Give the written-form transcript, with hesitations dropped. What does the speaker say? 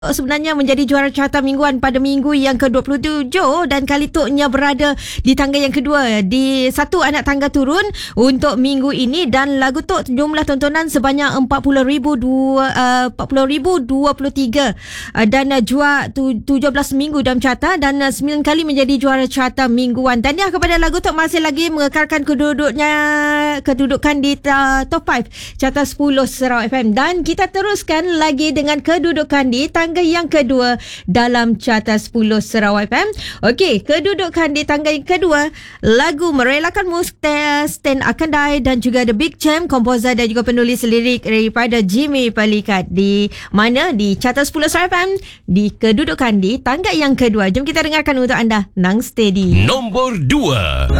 sebenarnya menjadi juara carta mingguan pada minggu yang ke-27 dan kali Toknya berada di tangga yang kedua di satu anak tangga turun untuk minggu ini, dan lagu Tok jumlah tontonan sebanyak 40,023 dan juara 17 minggu dalam carta dan 9 kali menjadi juara carta mingguan. Tahniah kepada lagu Tok masih lagi mengekalkan kedudukan di top 5 carta 10 Sarawak FM, dan kita teruskan lagi dengan kedudukan di tangga yang kedua dalam carta 10 Sarawak FM. Okey, kedudukan di tangga yang kedua, lagu Merelakanmu Stan Akandai dan juga The Big Champ, komposer dan juga penulis lirik daripada Jimmy Pelikat, di mana di carta 10 Sarawak FM di kedudukan di tangga yang kedua. Jom kita dengarkan untuk anda Nang Steady. Nombor 2.